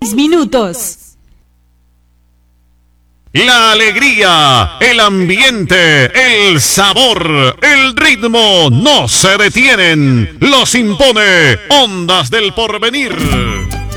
minutos. La alegría, el ambiente, el sabor, el ritmo no se detienen. Los impone Ondas del Porvenir.